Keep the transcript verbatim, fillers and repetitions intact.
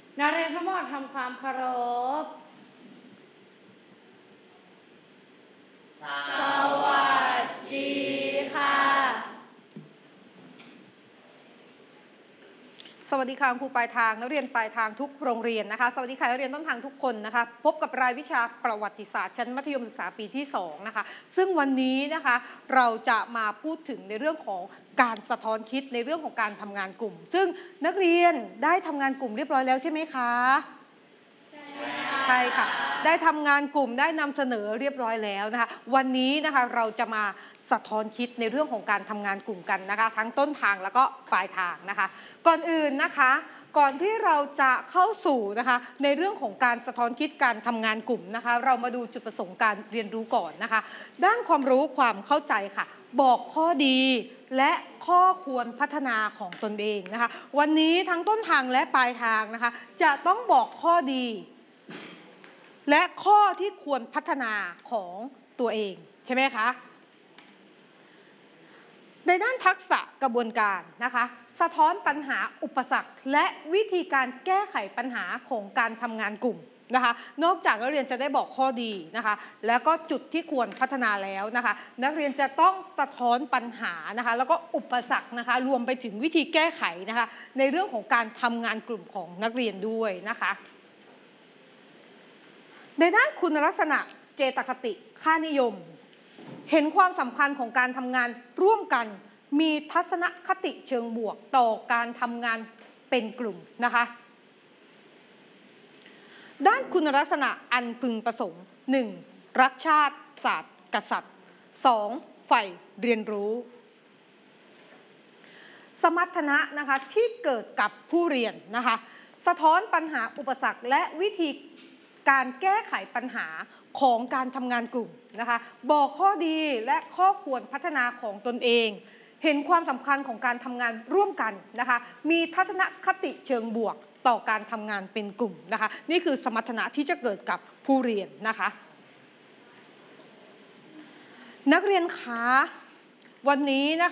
นักเรียนทั้งหมดทำความเคารพสวัสดีค่ะสวัสดีค่ะครูปลายทางนักเรียนปลายทางทุกโรงเรียนนะคะสวัสดีค่ะนักเรียนต้นทางทุกคนนะคะพบกับรายวิชาประวัติศาสตร์ชั้นมัธยมศึกษาปีที่สองนะคะซึ่งวันนี้นะคะเราจะมาพูดถึงในเรื่องของการสะท้อนคิดในเรื่องของการทำงานกลุ่มซึ่งนักเรียนได้ทำงานกลุ่มเรียบร้อยแล้วใช่ไหมคะใช่ค่ะได้ทำงานกลุ่มได้นำเสนอเรียบร้อยแล้วนะคะวันนี้นะคะเราจะมาสะท้อนคิดในเรื่องของการทำงานกลุ่มกันนะคะทั้งต้นทางแล้วก็ปลายทางนะคะก่อนอื่นนะคะก่อนที่เราจะเข้าสู่นะคะในเรื่องของการสะท้อนคิดการทำงานกลุ่มนะคะเรามาดูจุดประสงค์การเรียนรู้ก่อนนะคะด้านความรู้ความเข้าใจค่ะบอกข้อดีและข้อควรพัฒนาของตนเองนะคะวันนี้ทั้งต้นทางและปลายทางนะคะจะต้องบอกข้อดีและข้อที่ควรพัฒนาของตัวเองใช่ไหมคะในด้านทักษะกระบวนการนะคะสะท้อนปัญหาอุปสรรคและวิธีการแก้ไขปัญหาของการทำงานกลุ่มนะคะนอกจากนักเรียนจะได้บอกข้อดีนะคะแล้วก็จุดที่ควรพัฒนาแล้วนะคะนักเรียนจะต้องสะท้อนปัญหานะคะแล้วก็อุปสรรคนะคะรวมไปถึงวิธีแก้ไขนะคะในเรื่องของการทำงานกลุ่มของนักเรียนด้วยนะคะในด้านคุณลักษณะเจตคติค่านิยมเห็นความสำคัญของการทำงานร่วมกันมีทัศนคติเชิงบวกต่อการทำงานเป็นกลุ่มนะคะด้านคุณลักษณะอันพึงประสงค์ หนึ่ง. รักชาติศาสตร์กษัตริย์ สอง. ใฝ่เรียนรู้สมรรถนะนะคะที่เกิดกับผู้เรียนนะคะสะท้อนปัญหาอุปสรรคและวิธีการแก้ไขปัญหาของการทำงานกลุ่มนะคะบอกข้อดีและข้อควรพัฒนาของตนเองเห็นความสำคัญของการทำงานร่วมกันนะคะมีทัศนคติเชิงบวกต่อการทำงานเป็นกลุ่มนะคะนี่คือสมรรถนะที่จะเกิดกับผู้เรียนนะคะนักเรียนคะวันนี้นะคะ